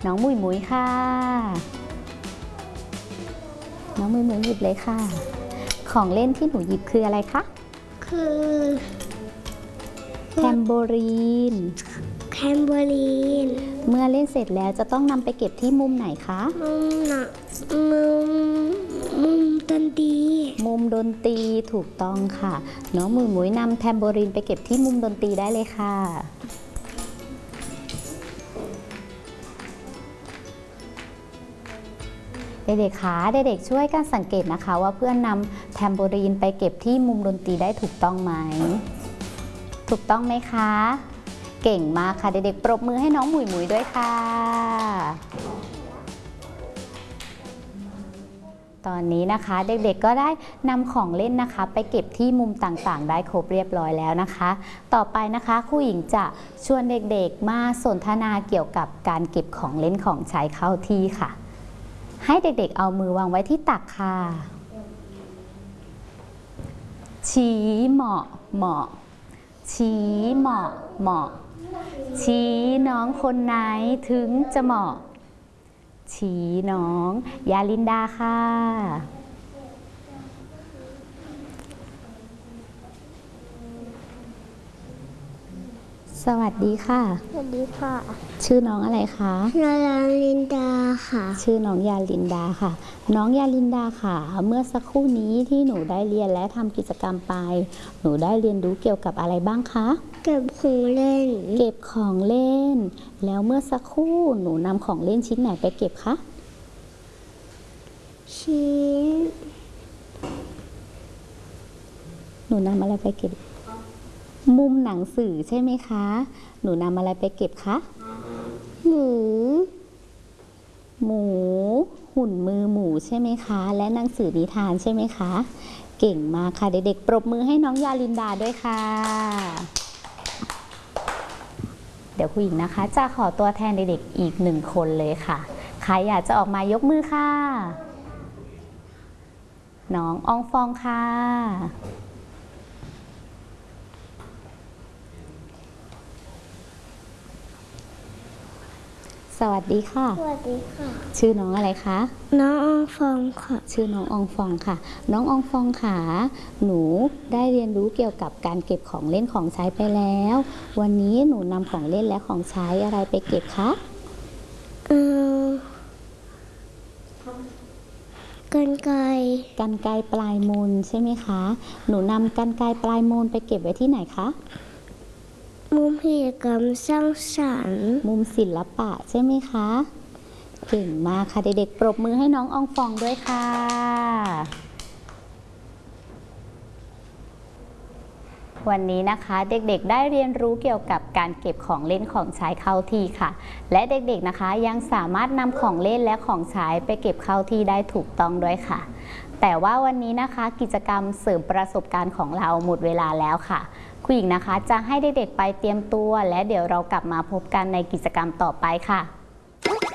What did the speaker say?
น้องมุยมุยค่ะน้องมุยมุยหยิบเลยค่ะของเล่นที่หนูหยิบคืออะไรคะคือแทมโบลีนเมื่อเล่นเสร็จแล้วจะต้องนำไปเก็บที่มุมไหนคะมุมดนตรีถูกต้องค่ะน้องมุยมุยนำแทมโบลีนไปเก็บที่มุมดนตรีได้เลยค่ะเด็กๆคะเด็กๆช่วยกันสังเกตนะคะว่าเพื่อนนำแทมโบลีนไปเก็บที่มุมดนตรีได้ถูกต้องไหมถูกต้องไหมคะเก่งมากค่ะเด็กๆปรบมือให้น้องหมุยหมุยด้วยค่ะตอนนี้นะคะเด็กๆก็ได้นำของเล่นนะคะไปเก็บที่มุมต่างๆได้ครบเรียบร้อยแล้วนะคะต่อไปนะคะครูหญิงจะชวนเด็กๆมาสนทนาเกี่ยวกับการเก็บของเล่นของใช้เข้าที่ค่ะให้เด็กๆเอามือวางไว้ที่ตักค่ะชี้เหมาะเหมาะชี้เหมาะเหมาะชี้น้องคนไหนถึงจะเหมาะชี้น้องยาลินดาค่ะสวัสดีค่ะสวัสดีค่ะชื่อน้องอะไรคะยาลินดาค่ะชื่อน้องยาลินดาค่ะน้องยาลินดาค่ะเมื่อสักครู่นี้ที่หนูได้เรียนและทำกิจกรรมไปหนูได้เรียนรู้เกี่ยวกับอะไรบ้างคะเก็บของเล่นแล้วเมื่อสักครู่หนูนำของเล่นชิ้นไหนไปเก็บคะชิ้นหนูนำอะไรไปเก็บมุมหนังสือใช่ไหมคะหนูนำอะไรไปเก็บคะหมูหุ่นมือหมูใช่ไหมคะและหนังสือนิทานใช่ไหมคะเก่งมากค่ะเด็กๆปรบมือให้น้องยาลินดาด้วยค่ะเดี๋ยวผู้หญิงนะคะจะขอตัวแทนเด็กๆอีก1 คนเลยค่ะใครอยากจะออกมายกมือค่ะน้องอองฟองค่ะสวัสดีค่ะสวัสดีค่ะชื่อน้องอะไรคะน้องอองฟองค่ะชื่อน้องอองฟองค่ะน้องอองฟองค่ะหนูได้เรียนรู้เกี่ยวกับการเก็บของเล่นของใช้ไปแล้ววันนี้หนูนำของเล่นและของใช้อะไรไปเก็บคะกรรไกรปลายมูลใช่ไหมคะหนูนำกรรไกรปลายมูลไปเก็บไว้ที่ไหนคะมุมกิจกรรมสร้างสรรค์มุมศิลปะใช่ไหมคะเก่งมากค่ะเด็กๆปรบมือให้น้องอองฟองด้วยค่ะวันนี้นะคะเด็กๆได้เรียนรู้เกี่ยวกับการเก็บของเล่นของใช้เข้าที่ค่ะและเด็กๆนะคะยังสามารถนำของเล่นและของใช้ไปเก็บเข้าที่ได้ถูกต้องด้วยค่ะแต่ว่าวันนี้นะคะกิจกรรมเสริมประสบการณ์ของเราหมดเวลาแล้วค่ะคุณหญิงนะคะจะให้เด็กๆไปเตรียมตัวและเดี๋ยวเรากลับมาพบกันในกิจกรรมต่อไปค่ะ